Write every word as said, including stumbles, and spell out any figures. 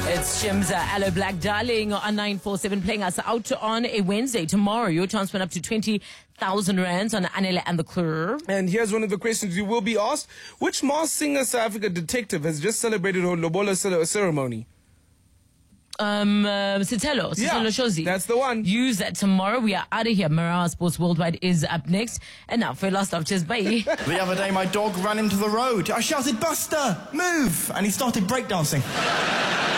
It's Jim's uh, Aloe Black Darling on nine four seven playing us out on a Wednesday. Tomorrow, your chance went up to twenty thousand rands on Anele and the Club. And here's one of the questions you will be asked. Which Masked Singer South Africa detective has just celebrated her Lobola ceremony? Um, uh, Sitelo, Sitelo Yeah, Shozi. that's the one. Use that tomorrow. We are out of here. Mara Sports Worldwide is up next. And now for last off, just bye. The other day, my dog ran into the road. I shouted, "Buster, move!" And he started breakdancing.